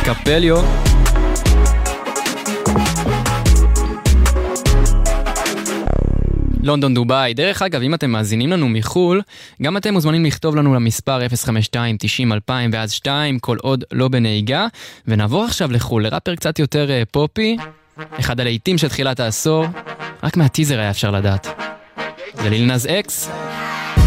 קפליו. לונדון דובאי. דרך אגב, אם אתם מאזינים לנו מחול, גם אתם מוזמנים לכתוב לנו למספר 052-90-2000 ואז 2, כל עוד לא בנהיגה. ונעבור עכשיו לחול, לראפר קצת יותר פופי, אחד הלהיטים של תחילת העשור, רק מהטיזר היה אפשר לדעת. זה ליל נאז אקס,